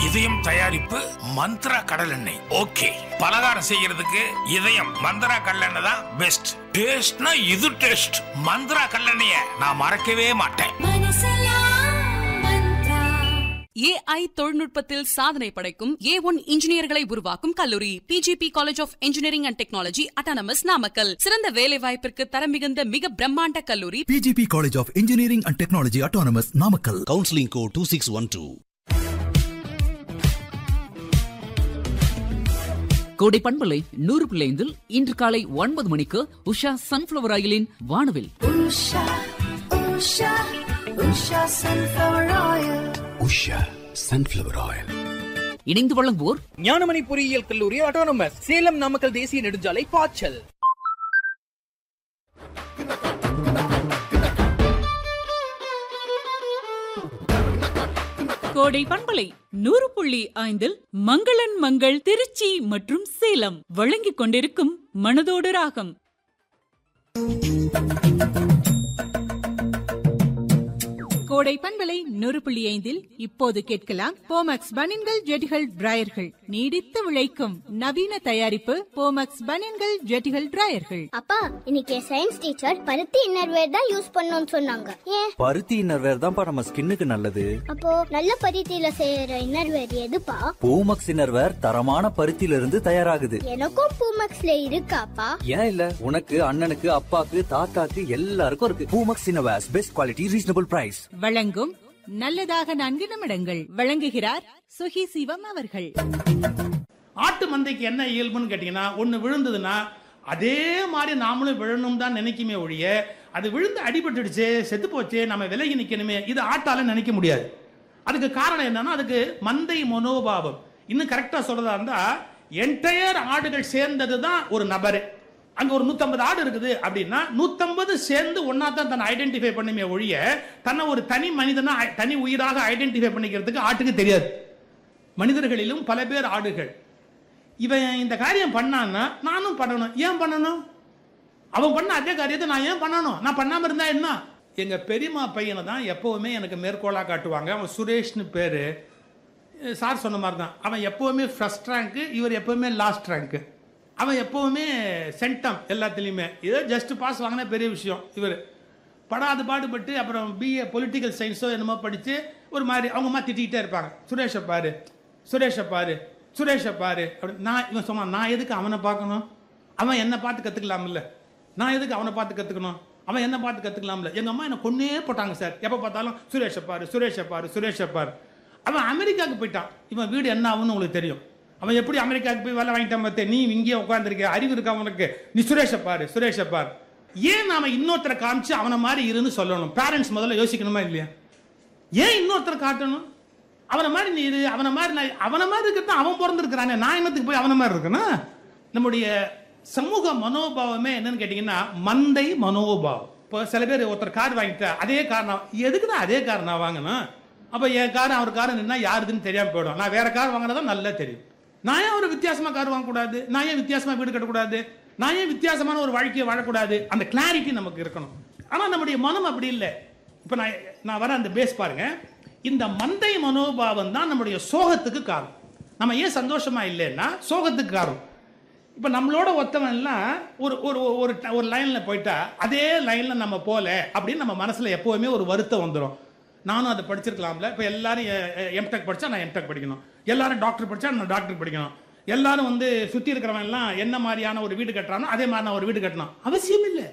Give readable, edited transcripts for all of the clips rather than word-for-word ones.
இதயம் தயாரிப்பு மந்த்ரா கடல் எண்ணெய். ஓகே, பலகாரம் செய்யறதுக்கு இதயம் மந்த்ரா கடல் எண்ணெய் தான் பெஸ்ட். டேஸ்ட்னா இது டேஸ்ட். மந்த்ரா கடல் எண்ணெயை நான் மறக்கவே மாட்டேன். AI தொழில்நுட்பத்தில் சாதனை படைக்கும் A1 இன்ஜினியர்களை உருவாக்கும் கல்லூரி PGP college of engineering and technology autonomous Namakkal. சிறந்த வேலை வாய்ப்பிற்கு தரம் மிகுந்த மிக பிரம்மாண்ட கல்லூரி PGP college of engineering and technology autonomous Namakkal. Counselling code 2612. கோடை பண்பலை 100.5 இன்று காலை 9 மணிக்கு உஷா சன்ஃபிளவர் ஆயிலின் வானவில். Usha sunflower oil. இணைந்து வழங்குவோர் ஞானமணி பொறியியல் கல்லூரி அட்டானமஸ், சேலம் நாமக்கல் தேசிய நெடுஞ்சாலை பாய்ச்சல். கோடை பண்பலை 100.5 மங்களன் மங்கள் திருச்சி மற்றும் சேலம் வழங்கிக் கொண்டிருக்கும் மனதோடு ராகம். கோடை பண்பலை 100.5 இப்போது கேட்கலாம் போமக்ஸ் பனியன்கள் ஜெட்டிகள் டிராயர்கள். நீடித்து உழைக்கும் நவீன தயாரிப்பு போமக்ஸ் பனியன்கள் ஜெட்டிகள் டிராயர்கள். அப்பா, இன்னைக்கு சயின்ஸ் டீச்சர் பருத்தி இன்னர்வேர் தான் யூஸ் பண்ணணும்னு சொன்னாங்க. ஏன்? பருத்தி இன்னர்வேர் தான்ப்பா நம்ம ஸ்கின்னுக்கு நல்லது. அப்போ நல்ல பருத்தியில செய்யற இன்னர்வேர் எதுப்பா? பூமக்ஸ் இன்னர்வேர் தரமான பருத்தியில இருந்து தயாராகுது. எனக்கும் பூமக்ஸ்ல இருக்காப்பா? ஏன் இல்ல, உனக்கு அண்ணனுக்கு அப்பாக்கு தாத்தாக்கு எல்லாருக்கும் இருக்கு. Poomex innerwear best quality reasonable price. வழங்கும் நல்லதாக 4 நிமிடங்கள். வழங்குகிறார் சுகி சிவம் அவர்கள். ஆட்டு மந்தைக்கு என்ன இயல்புன்னு கேட்டீங்கன்னா, ஒன்னு விழுந்ததுன்னா அதே மாதிரி நாமளும் விழணும் தான் நினைக்குமே ஒழிய, அது விழுந்து அடிபட்டுடுச்சு செத்து போச்சு நம்ம விலகி நிக்கணுமே, இது ஆட்டால நினைக்க முடியாது. அதுக்கு காரணம் என்னன்னா, அதுக்கு மந்தை மனோபாவம். இன்னும் கரெக்டா சொல்றதா இருந்தா, என்டையர் ஆடுகள் சேர்ந்தது தான் ஒரு நபரு. அங்க ஒரு 150 ஆடு இருக்குது அப்படின்னா 150 சேர்ந்து ஒன்னா தான் தன்னை ஐடென்டிஃபை பண்ணுமே ஒழிய, தன்னை ஒரு தனி மனிதனா தனி உயிராக ஐடென்டிஃபை பண்ணிக்கிறதுக்கு ஆட்டுக்கு தெரியாது. மனிதர்களிலும் பல பேர் ஆடுகள். இவன் இந்த காரியம் பண்ணான்னா நானும் பண்ணணும். ஏன் பண்ணணும்? அவன் பண்ண அதே காரியத்தை நான் ஏன் பண்ணணும்? நான் பண்ணாம இருந்தா என்ன? எங்க பெரியம்மா பையனை தான் எப்பவுமே எனக்கு மேற்கோளா காட்டுவாங்க. அவன் சுரேஷ்னு பேரு. சார் சொன்ன மாதிரி தான். அவன் எப்பவுமே ஃபர்ஸ்ட் ரேங்க், இவர் எப்பவுமே லாஸ்ட் ரேங்க். அவன் எப்பவுமே சென்டம் எல்லாத்துலேயுமே. ஏதோ ஜஸ்ட் பாஸ் வாங்கினா பெரிய விஷயம். இவர் படாது பாடுபட்டு அப்புறம் BA பொலிட்டிக்கல் சயின்ஸோ என்னமோ படித்து ஒரு மாதிரி அவங்க அம்மா திட்டிகிட்டே இருப்பாங்க. சுரேஷை பாரு, சுரேஷை பாரு, சுரேஷை பாரு அப்படி. இவன் சொன்னான், நான் எதுக்கு அவனை பார்க்கணும்? அவன் என்னை பார்த்து கற்றுக்கலாம்ல. நான் எதுக்கு அவனை பார்த்து கற்றுக்கணும்? அவன் என்ன பார்த்து கற்றுக்கலாம்ல. எங்கள் அம்மா என்னை கொன்னே போட்டாங்க சார். எப்போ பார்த்தாலும் சுரேஷை பாரு, சுரேஷை பாரு, சுரேஷை பாரு. அவன் அமெரிக்காவுக்கு போயிட்டான். இவன் வீடு என்ன ஆகுன்னு உங்களுக்கு தெரியும். அவன் எப்படி அமெரிக்காவுக்கு போய் வேலை வாங்கிட்டான் பார்த்து, நீ இங்கே உட்காந்துருக்க, அறிவு இருக்கா உனக்கு, நீ சுரேஷை பாரு, சுரேஷை பாரு. ஏன் நாம இன்னொருத்தரை காமிச்சு அவனை மாதிரி இருந்து சொல்லணும்? பேரண்ட்ஸ் முதல்ல யோசிக்கணுமா இல்லையா? ஏன் இன்னொருத்தரை காட்டணும்? அவனை மாதிரி நீ இரு, அவனை மாதிரி அவனை மாதிரி இருக்கிறது அவன் பிறந்திருக்கிறானே, நான் என்னத்துக்கு போய் அவனை மாதிரி இருக்கணும்? நம்முடைய சமூக மனோபாவமே என்னன்னு கேட்டீங்கன்னா மந்தை மனோபாவம். இப்போ சில பேர் ஒருத்தர் கார் வாங்கிட்டா அதே காரணம், எதுக்குதான் அதே கார் நான் வாங்கணும்? அப்போ என் கார் அவர் கார் நின்னா யாருதுன்னு தெரியாம போயிடும். நான் வேற கார் வாங்கினதான் நல்லா தெரியும். நான் ஏன் ஒரு வித்தியாசமா கார் வாங்கக்கூடாது? நான் ஏன் வித்தியாசமா வீடு கட்டக்கூடாது? நான் ஏன் வித்தியாசமான ஒரு வாழ்க்கையை வாழக்கூடாது? அந்த கிளாரிட்டி நமக்கு இருக்கணும். ஆனா நம்முடைய மனம் அப்படி இல்லை. இப்ப நான் வர அந்த பேஸ் பாருங்க. இந்த மந்தை மனோபாவம் தான் நம்முடைய சோகத்துக்கு காரணம். நம்ம ஏன் சந்தோஷமா இல்லைன்னா சோகத்துக்கு காரணம். இப்ப நம்மளோட ஒத்தவன் எல்லாம் ஒரு லைன்ல போயிட்டா அதே லைன்ல நம்ம போல அப்படின்னு நம்ம மனசுல எப்பவுமே ஒரு வருத்தம் வந்துடும். நானும் அதை படிச்சிருக்கலாம்ல. இப்போ எல்லாரும் எம்டெக் படித்தா நான் எம்டெக் படிக்கணும், எல்லாரும் டாக்டர் படித்தா நான் டாக்டர் படிக்கணும், எல்லாரும் சுற்றி இருக்கிறவன் எல்லாம் என்ன மாதிரியான ஒரு வீடு கட்டுறானோ அதே மாதிரி நான் ஒரு வீடு கட்டணும் அவசியம் இல்லை.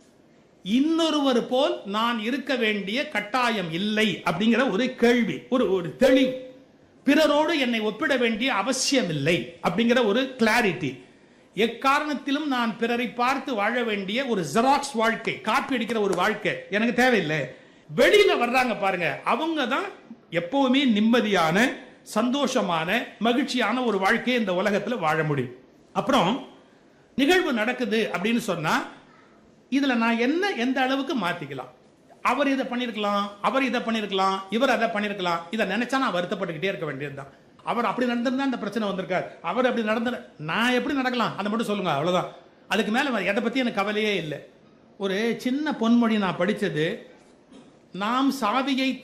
இன்னொருவர் போல் நான் இருக்க வேண்டிய கட்டாயம் இல்லை அப்படிங்கிற ஒரு கேள்வி, ஒரு தெளிவு. பிறரோடு என்னை ஒப்பிட வேண்டிய அவசியம் இல்லை அப்படிங்கிற ஒரு கிளாரிட்டி. எக்காரணத்திலும் நான் பிறரை பார்த்து வாழ வேண்டிய ஒரு ஜெராக்ஸ் வாழ்க்கை, காப்பி அடிக்கிற ஒரு வாழ்க்கை எனக்கு தேவையில்லை. வெளியில வர்றாங்க பாருங்க, அவங்க தான் எப்பவுமே நிம்மதியான, சந்தோஷமான, மகிழ்ச்சியான ஒரு வாழ்க்கையை இந்த உலகத்தில் வாழ முடியும். அப்புறம் நிகழ்வு நடக்குது அப்படின்னு சொன்னா இதுல நான் என்ன எந்த அளவுக்கு மாத்திக்கலாம்? அவர் இதை பண்ணிருக்கலாம், அவர் இதை பண்ணிருக்கலாம், இவர் அதை பண்ணிருக்கலாம். இதை நினைச்சா நான் வருத்தப்பட்டுக்கிட்டே இருக்க வேண்டியதுதான். அவர் அப்படி நடந்திருந்தா அந்த பிரச்சனை வந்திருக்காரு, அவர் அப்படி நடந்த நான் எப்படி நடக்கலாம் அதை மட்டும் சொல்லுங்க, அவ்வளவுதான். அதுக்கு மேல எதை பத்தி எனக்கு கவலையே இல்லை. ஒரு சின்ன பொன்மொழி நான் படிச்சது, நாம் சாவியை